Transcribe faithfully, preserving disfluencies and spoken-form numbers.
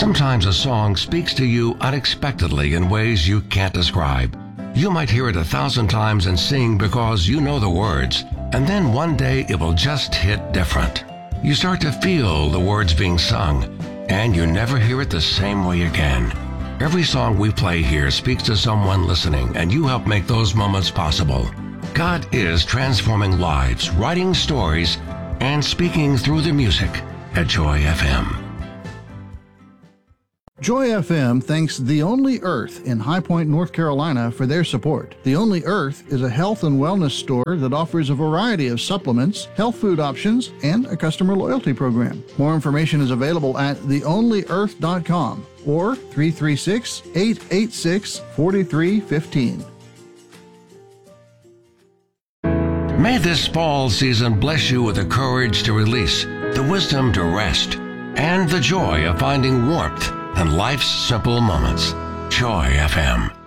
Sometimes a song speaks to you unexpectedly in ways you can't describe. You might hear it a thousand times and sing because you know the words, and then one day it will just hit different. You start to feel the words being sung, and you never hear it the same way again. Every song we play here speaks to someone listening, and you help make those moments possible. God is transforming lives, writing stories, and speaking through the music at Joy F M. Joy F M thanks The Only Earth in High Point, North Carolina for their support. The Only Earth is a health and wellness store that offers a variety of supplements, health food options, and a customer loyalty program. More information is available at the only earth dot com or three three six, eight eight six, four three one five. May this fall season bless you with the courage to release, the wisdom to rest, and the joy of finding warmth in life's simple moments. Joy F M.